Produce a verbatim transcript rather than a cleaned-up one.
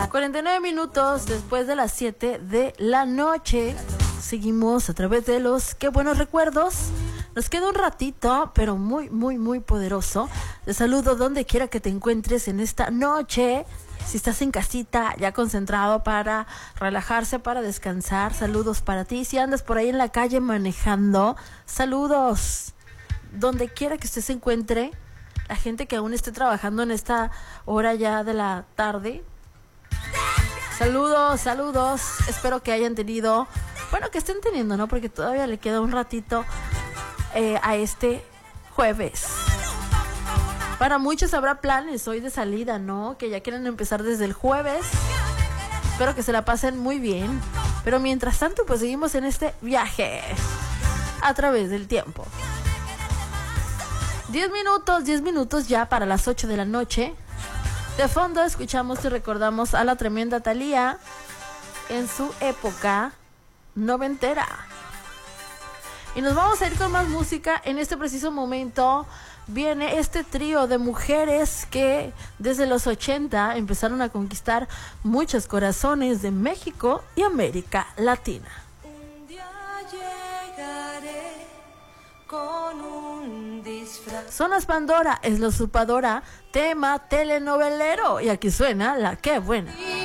cuarenta y nueve minutos después de las siete de la noche. Seguimos a través de los Qué Buenos Recuerdos. Nos queda un ratito, pero muy, muy, muy poderoso. Te saludo donde quiera que te encuentres en esta noche. Si estás en casita, ya concentrado para relajarse, para descansar, saludos para ti. Si andas por ahí en la calle manejando, saludos. Donde quiera que usted se encuentre, la gente que aún esté trabajando en esta hora ya de la tarde. Saludos, saludos. Espero que hayan tenido, bueno, que estén teniendo, ¿no? Porque todavía le queda un ratito eh, a este jueves. Para muchos habrá planes hoy de salida, ¿no? Que ya quieren empezar desde el jueves. Espero que se la pasen muy bien. Pero mientras tanto, pues seguimos en este viaje a través del tiempo. Diez minutos, diez minutos ya para las ocho de la noche. De fondo escuchamos y recordamos a la tremenda Thalía en su época noventera. Y nos vamos a ir con más música. En este preciso momento viene este trío de mujeres que desde los ochenta empezaron a conquistar muchos corazones de México y América Latina. Un día llegaré con un disfraz. Son las Pandora, es la usurpadora, tema telenovelero. Y aquí suena la Qué Buena.